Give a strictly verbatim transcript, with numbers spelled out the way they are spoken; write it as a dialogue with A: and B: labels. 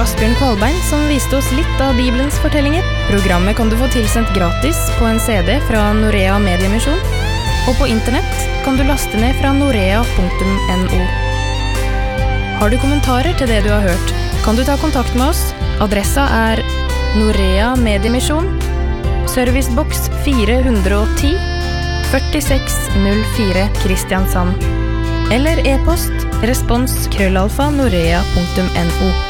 A: Asbjørn Kvalbein som viste oss litt av Bibelens fortellinger. Programmet kan du få tilsendt gratis på en C D fra Norea Mediemisjon, og på internett kan du laste ned fra norea punktum no. Har du kommentarer til det du har hørt, kan du ta kontakt med oss. Adressa er Norea Mediemisjon, servicebox fire hundre og ti, førtiseks null fire Kristiansand. Eller e-post respons krøllalfa norea punktum no.